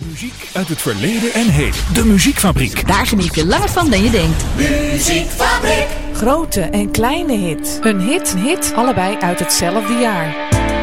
Muziek uit het verleden en heden. De Muziekfabriek. Daar geniet je langer van dan je denkt. Muziekfabriek. Grote en kleine hit. Een hit, allebei uit hetzelfde jaar.